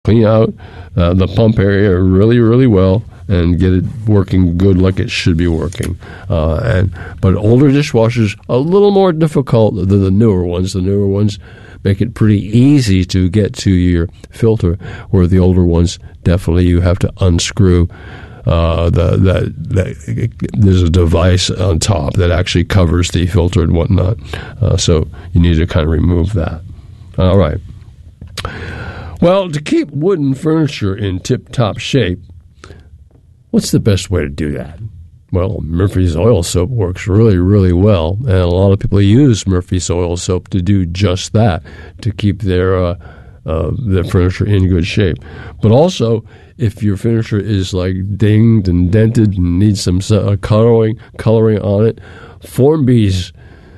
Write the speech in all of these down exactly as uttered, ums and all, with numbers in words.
clean out uh, the pump area really, really well and get it working good like it should be working. Uh, and but older dishwashers a little more difficult than the newer ones. The newer ones make it pretty easy to get to your filter, where the older ones definitely you have to unscrew. Uh, the, that, that there's a device on top that actually covers the filter and whatnot. Uh, so you need to kind of remove that. All right. Well, to keep wooden furniture in tip-top shape, what's the best way to do that? Well, Murphy's Oil Soap works really, really well, and a lot of people use Murphy's Oil Soap to do just that, to keep their uh, uh, their furniture in good shape. But also, if your furniture is like dinged and dented and needs some uh, coloring coloring on it, Formbees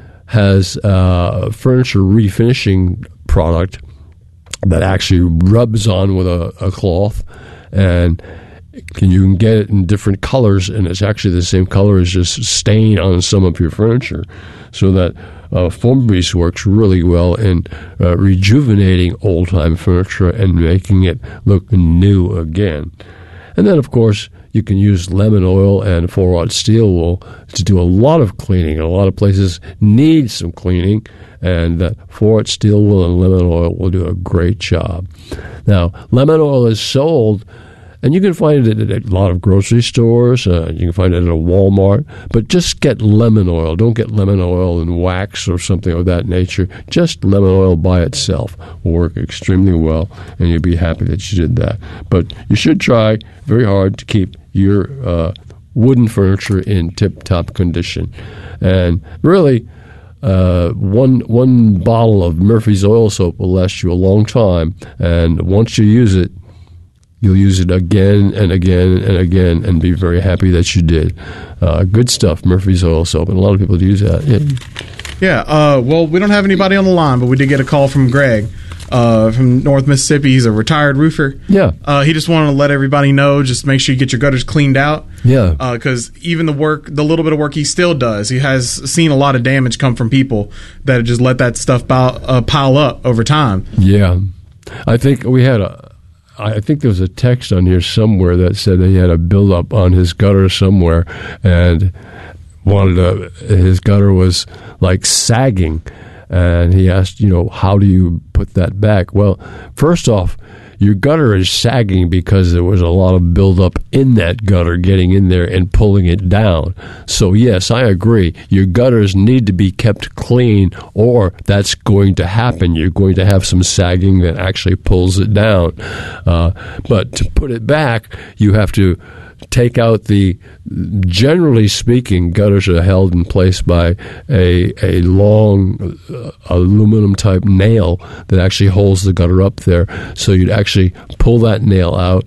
has uh, a furniture refinishing product that actually rubs on with a, a cloth, and you can get it in different colors, and it's actually the same color as just stain on some of your furniture, so that uh, Formbees works really well in uh, rejuvenating old-time furniture and making it look new again. And then, of course, you can use lemon oil and four-aught steel wool to do a lot of cleaning. A lot of places need some cleaning, and uh, four-aught steel wool and lemon oil will do a great job. Now, lemon oil is sold, and you can find it at a lot of grocery stores. Uh, you can find it at a Walmart. But just get lemon oil. Don't get lemon oil and wax or something of that nature. Just lemon oil by itself will work extremely well, and you'll be happy that you did that. But you should try very hard to keep your uh, wooden furniture in tip-top condition. And really, uh, one one bottle of Murphy's Oil Soap will last you a long time. And once you use it, you'll use it again and again and again and be very happy that you did. Uh, good stuff, Murphy's Oil Soap, and a lot of people use that. Yeah, yeah uh, well, we don't have anybody on the line, but we did get a call from Greg uh, from North Mississippi. He's a retired roofer. Yeah. Uh, he just wanted to let everybody know, just make sure you get your gutters cleaned out. Yeah. Because uh, even the work, the little bit of work he still does, he has seen a lot of damage come from people that just let that stuff pile, uh, pile up over time. Yeah. I think we had a... I think there was a text on here somewhere that said that he had a buildup on his gutter somewhere, and wanted to, his gutter was like sagging, and he asked, you know, how do you put that back? Well, first off, your gutter is sagging because there was a lot of buildup in that gutter getting in there and pulling it down. So, yes, I agree. Your gutters need to be kept clean, or that's going to happen. You're going to have some sagging that actually pulls it down. Uh, but to put it back, you have to take out the, generally speaking, gutters are held in place by a a long uh, aluminum type nail that actually holds the gutter up there. So you'd actually pull that nail out,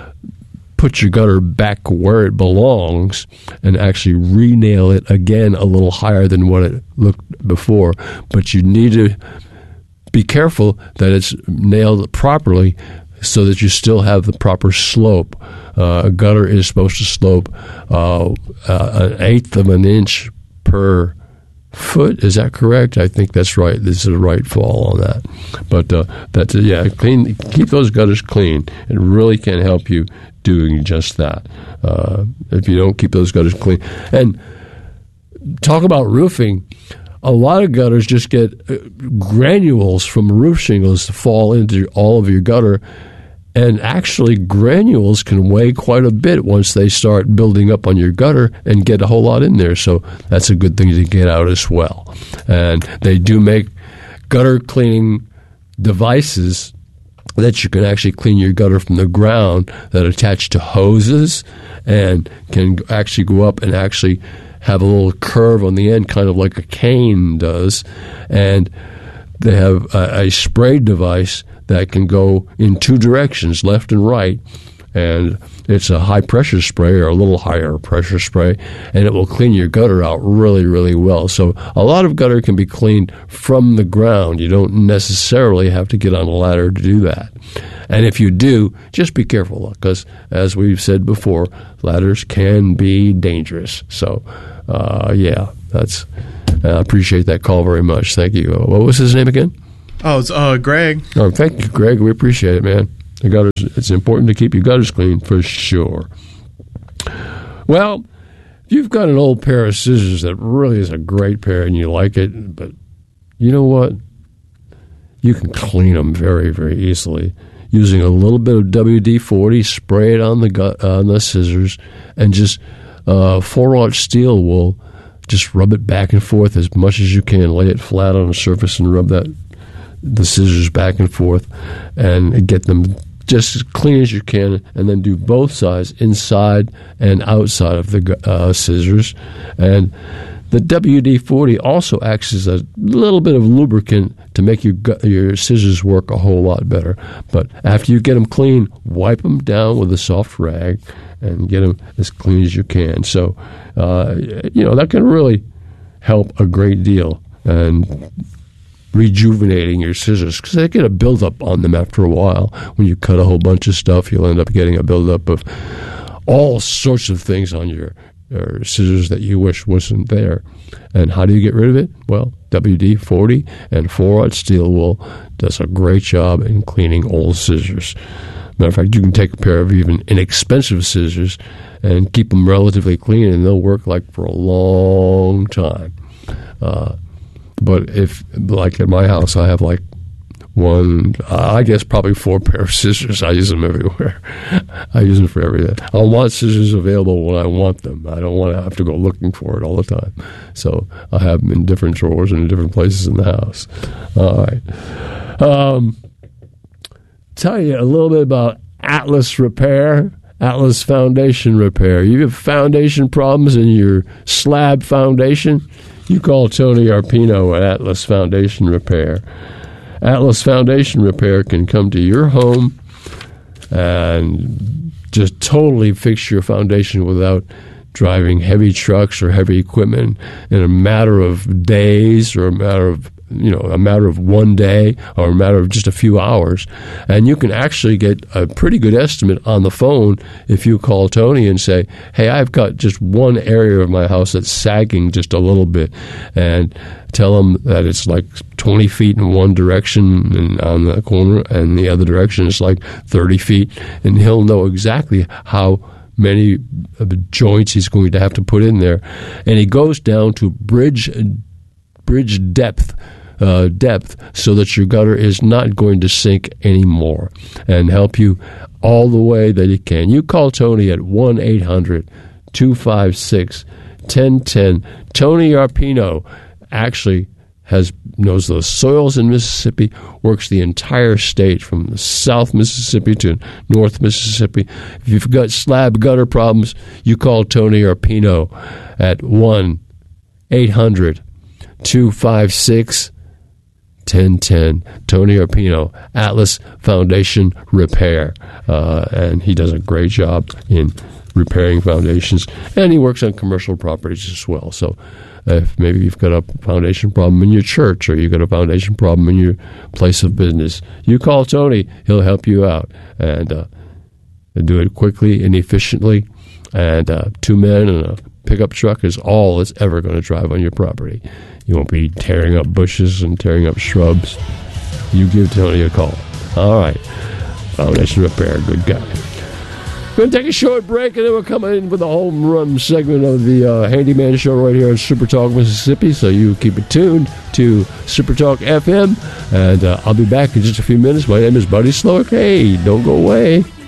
put your gutter back where it belongs, and actually re-nail it again a little higher than what it looked before. But you need to be careful that it's nailed properly, so that you still have the proper slope. Uh, a gutter is supposed to slope uh, uh, an eighth of an inch per foot. Is that correct? I think that's right. This is the right fall on that. But uh, that's yeah, clean. Keep those gutters clean. It really can help you doing just that. Uh, if you don't keep those gutters clean, and talk about roofing. A lot of gutters just get uh, granules from roof shingles to fall into all of your gutter. And actually, granules can weigh quite a bit once they start building up on your gutter and get a whole lot in there. So that's a good thing to get out as well. And they do make gutter cleaning devices that you can actually clean your gutter from the ground that attach to hoses and can actually go up and actually have a little curve on the end, kind of like a cane does. And they have a, a spray device that can go in two directions, left and right, and it's a high-pressure spray or a little higher pressure spray, and it will clean your gutter out really, really well. So a lot of gutter can be cleaned from the ground. You don't necessarily have to get on a ladder to do that. And if you do, just be careful, because as we've said before, ladders can be dangerous. So, uh, yeah, that's. I appreciate that call very much. Thank you. What was his name again? Oh, it's uh, Greg. Oh, thank you, Greg. We appreciate it, man. The gutters, it's important to keep your gutters clean for sure. Well, if you've got an old pair of scissors that really is a great pair and you like it, but you know what? You can clean them very, very easily using a little bit of W D forty, spray it on the gut, on the scissors, and just uh, four-aught steel will just rub it back and forth as much as you can. Lay it flat on the surface and rub that the scissors back and forth and get them just as clean as you can, and then do both sides, inside and outside of the uh, scissors. And the W D forty also acts as a little bit of lubricant to make your your scissors work a whole lot better. But after you get them clean, wipe them down with a soft rag and get them as clean as you can. So, uh, you know, that can really help a great deal. And rejuvenating your scissors, because they get a buildup on them after a while. When you cut a whole bunch of stuff, you'll end up getting a buildup of all sorts of things on your, your scissors that you wish wasn't there. And how do you get rid of it? Well, W D forty and four-aught steel wool does a great job in cleaning old scissors. Matter of fact, you can take a pair of even inexpensive scissors and keep them relatively clean, and they'll work like for a long time. Uh, But if, like at my house, I have like one, I guess probably four pair of scissors. I use them everywhere. I use them for everything. I want scissors available when I want them. I don't want to have to go looking for it all the time. So I have them in different drawers and in different places in the house. All right. Um, tell you a little bit about Atlas Repair. Atlas Foundation Repair. You have foundation problems in your slab foundation? You call Tony Arpino at Atlas Foundation Repair. Atlas Foundation Repair can come to your home and just totally fix your foundation without driving heavy trucks or heavy equipment in a matter of days or a matter of you know, a matter of one day or a matter of just a few hours. And you can actually get a pretty good estimate on the phone if you call Tony and say, hey, I've got just one area of my house that's sagging just a little bit, and tell him that it's like twenty feet in one direction and on the corner, and the other direction is like thirty feet, and he'll know exactly how many joints he's going to have to put in there. And he goes down to bridge bridge depth uh, depth so that your gutter is not going to sink anymore, and help you all the way that he can. You call Tony at one eight hundred two five six one zero one zero. Tony Arpino actually has knows the soils in Mississippi, works the entire state from the South Mississippi to North Mississippi. If you've got slab gutter problems, you call Tony Arpino at one eight hundred two five six one zero one zero. Tony Arpino, Atlas Foundation Repair. Uh, and he does a great job in repairing foundations, and he works on commercial properties as well. So if maybe you've got a foundation problem in your church, or you've got a foundation problem in your place of business, you call Tony. He'll help you out, and uh, do it quickly and efficiently. And uh, two men and a pickup truck is all that's ever going to drive on your property. You won't be tearing up bushes and tearing up shrubs. You give Tony a call. All right. Foundation Repair, good guy. We're going to take a short break, and then we'll come in with a home run segment of the uh, Handyman Show right here on Super Talk Mississippi. So you keep it tuned to Super Talk F M, and uh, I'll be back in just a few minutes. My name is Buddy Slowick. Hey, don't go away.